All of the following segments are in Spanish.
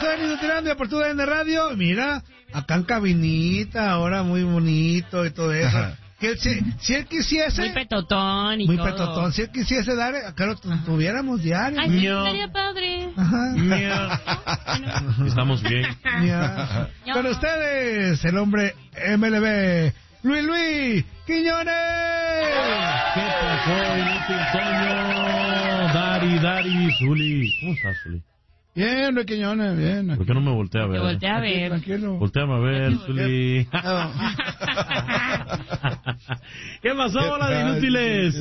en Inutilandia por tu DN Radio. Mira, acá en cabinita, ahora muy bonito y todo eso. Ajá. Que si él quisiese... Muy petotón y muy todo. petotón. Si él quisiese dar, acá lo tuviéramos diario. Ay, sí, estaría padre. Ajá. Estamos bien. Ya. Con ustedes, el hombre MLB, Luis Quiñones. ¿Qué pasó, inútil Toño? Dari, Zuli. ¿Cómo estás, Zuli? Bien, Luis Quiñones, bien. ¿Por qué no me voltea a ver? Te voltea a ver. Tranquilo. Volteame a ver, Zuli. ¿Qué pasó, bola de inútiles?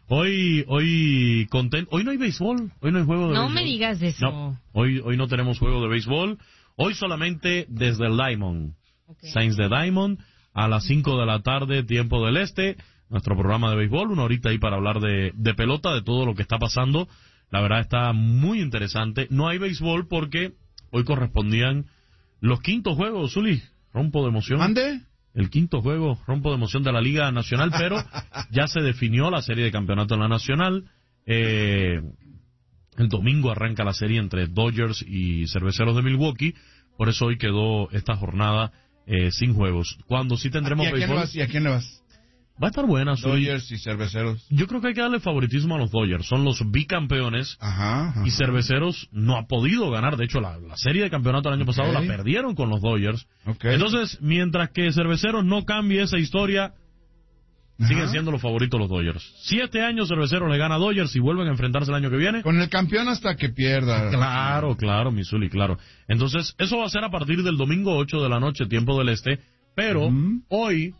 Hoy contento. Hoy no hay béisbol. Hoy no hay juego de béisbol. No me digas eso. No, hoy no tenemos juego de béisbol. Hoy solamente desde el Diamond. Okay. Saints de Diamond a las 5 de la tarde, tiempo del este. Nuestro programa de béisbol, una horita ahí para hablar de pelota, de todo lo que está pasando. La verdad está muy interesante. No hay béisbol porque hoy correspondían los quintos juegos, Zuli. Rompo de emoción. ¿Ande? El quinto juego, rompo de emoción de la Liga Nacional, pero ya se definió la serie de campeonato en la Nacional. El domingo arranca la serie entre Dodgers y Cerveceros de Milwaukee. Por eso hoy quedó esta jornada sin juegos. Cuando sí tendremos béisbol. ¿Y a quién le vas? Va a estar buena, Zuli. Dodgers y Cerveceros. Yo creo que hay que darle favoritismo a los Dodgers. Son los bicampeones. Ajá. Y Cerveceros no ha podido ganar. De hecho, la serie de campeonato del año pasado la perdieron con los Dodgers. Entonces, mientras que Cerveceros no cambie esa historia, siguen siendo los favoritos los Dodgers. Si este año Cerveceros le gana a Dodgers y vuelven a enfrentarse el año que viene... Con el campeón hasta que pierda. Claro, Missouri, claro. Entonces, eso va a ser a partir del domingo 8 de la noche, tiempo del este. Pero hoy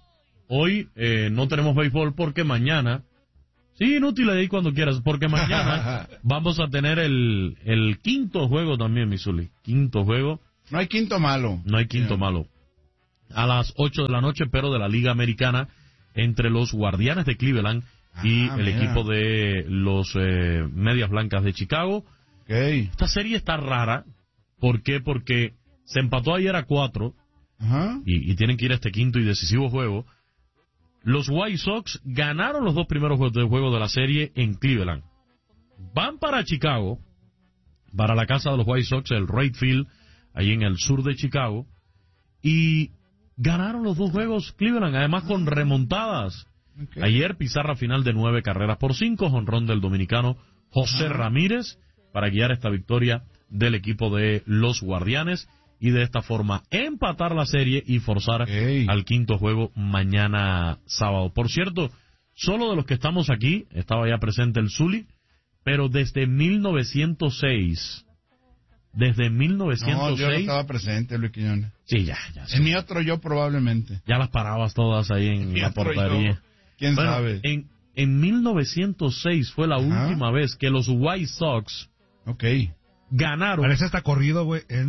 no tenemos béisbol porque mañana... Sí, inútil ahí cuando quieras, porque mañana vamos a tener el quinto juego también, Missouri. Quinto juego. No hay quinto malo. No hay quinto malo. A las 8 de la noche, pero de la Liga Americana, entre los Guardianes de Cleveland y el equipo de los Medias Blancas de Chicago. Esta serie está rara. ¿Por qué? Porque se empató ayer a 4 y tienen que ir a este quinto y decisivo juego. Los White Sox ganaron los dos primeros juegos de la serie en Cleveland. Van para Chicago, para la casa de los White Sox, el Wright Field, ahí en el sur de Chicago, y ganaron los dos juegos Cleveland, además con remontadas. Ayer pizarra final de 9-5, jonrón del dominicano José Ramírez para guiar esta victoria del equipo de los Guardianes y de esta forma empatar la serie y forzar al quinto juego mañana sábado. Por cierto, solo de los que estamos aquí, estaba ya presente el Zuli, pero desde 1906... Desde 1906... No, yo no estaba presente, Luis Quiñones. Sí, ya. En mi otro yo probablemente. Ya las parabas todas ahí en la portería. ¿Quién sabe? En 1906 fue la última vez que los White Sox ganaron. Parece hasta corrido, güey. En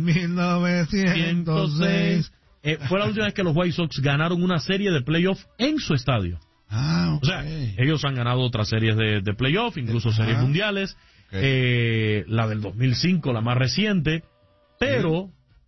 1906. Fue la última vez que los White Sox ganaron una serie de playoff en su estadio. O sea, ellos han ganado otras series de playoff, incluso series mundiales. La del 2005, la más reciente, pero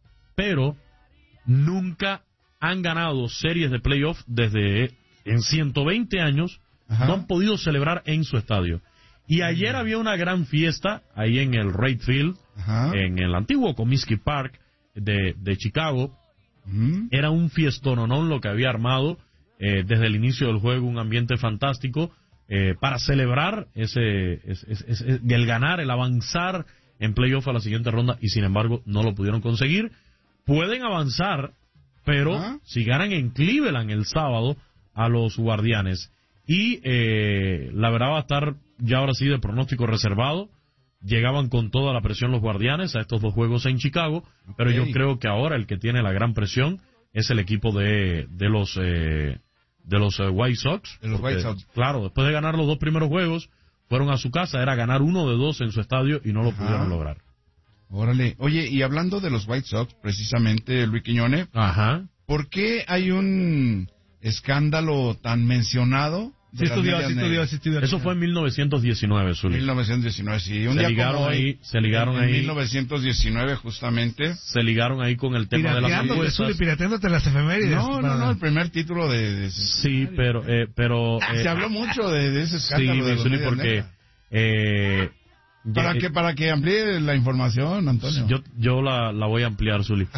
nunca han ganado series de playoff en 120 años, no han podido celebrar en su estadio. Y ayer había una gran fiesta ahí en el Wright Field, en el antiguo Comiskey Park de Chicago. Era un fiestononón lo que había armado desde el inicio del juego, un ambiente fantástico. Para celebrar el ganar, el avanzar en playoff a la siguiente ronda, y sin embargo no lo pudieron conseguir. Pueden avanzar, pero si ganan en Cleveland el sábado a los Guardianes, y la verdad va a estar ya ahora sí de pronóstico reservado. Llegaban con toda la presión los Guardianes a estos dos juegos en Chicago, pero yo creo que ahora el que tiene la gran presión es el equipo de los White Sox. Claro, después de ganar los dos primeros juegos, fueron a su casa, era ganar 1-2 en su estadio y no lo pudieron lograr. Órale. Oye, y hablando de los White Sox, precisamente, Luis Quiñones, ¿por qué hay un escándalo tan mencionado? Sí estudió. Eso fue en 1919, Zuli. 1919, sí. Se ligaron ahí. En 1919, justamente. Se ligaron ahí con el tema de las apuestas. Pirateándote las efemérides. No, el primer título de sí, pero se habló mucho de ese escándalo. Sí, Zuli, porque Para que amplíe la información, Antonio. Yo la voy a ampliar, Zuli.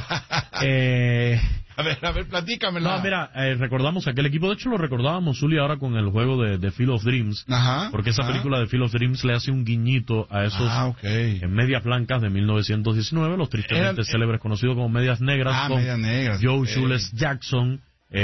A ver, platícamela. No, mira, recordamos aquel equipo, de hecho lo recordábamos, Zuli, ahora con el juego de Field of Dreams, porque esa película de Field of Dreams le hace un guiñito a esos medias blancas de 1919, los tristemente célebres conocidos como medias negras, con medias negras, Joe Shoeless Jackson,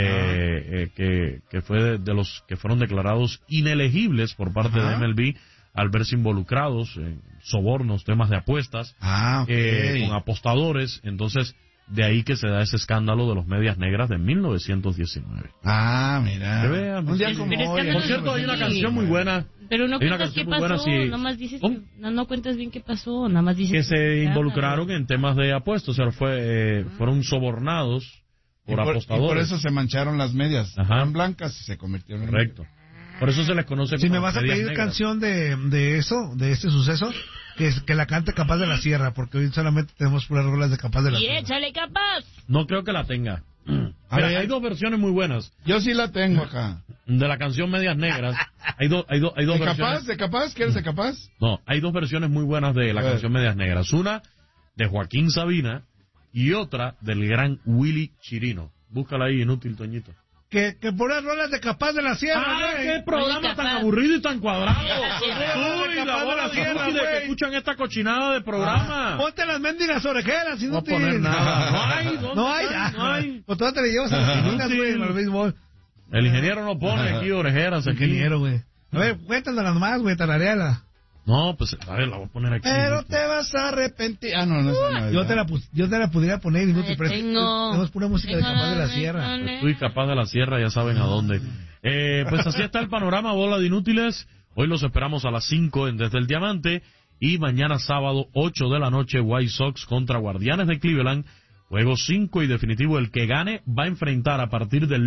que fue de los que fueron declarados inelegibles por parte de MLB al verse involucrados en sobornos, temas de apuestas, con apostadores. Entonces, de ahí que se da ese escándalo de los medias negras de 1919. Mira. Que vean. Un día como hoy. Por cierto, hay una canción muy buena. Pero no cuentas qué pasó, nada más dices no cuentas bien qué pasó, nada más dices que se involucraron en temas de apuestas, o sea, fueron sobornados por apostadores. Y por eso se mancharon las medias. Eran blancas y se convirtieron en correcto. Por eso se les conoce como si me vas a pedir negras. canción de este suceso, que la cante Capaz de la Sierra, porque hoy solamente tenemos puras rolas de Capaz de la Sierra. Y échale Capaz. No creo que la tenga. Mira, hay dos versiones muy buenas. Yo sí la tengo acá. De la canción Medias Negras. Hay dos versiones. ¿De Capaz? ¿Quieres de Capaz? No, hay dos versiones muy buenas de la canción Medias Negras. Una de Joaquín Sabina y otra del gran Willy Chirino. Búscala ahí, inútil, Toñito. Que puras rolas de Capaz de la Sierra. ¡Qué programa tan aburrido y tan cuadrado! ¡Uy, la bola Sierra, de que escuchan esta cochinada de programa! Ponte las mendigas orejeras, no poner nada. No hay. Pues tú te le llevas a las filipinas, güey, al béisbol. El ingeniero no pone aquí orejeras. El ingeniero, güey. A ver, cuéntalas más, güey, tarareala. No, pues, a ver, la voy a poner aquí. Pero te vas a arrepentir. No. Yo te la pudiera poner y no te presto. Tenemos pura música de Capaz de la Sierra. Estoy Capaz de la Sierra, ya saben a dónde. Pues así está el panorama, bola de inútiles. Hoy los esperamos a las 5 en Desde el Diamante. Y mañana sábado, 8 de la noche, White Sox contra Guardianes de Cleveland. Juego 5 y definitivo. El que gane va a enfrentar a partir del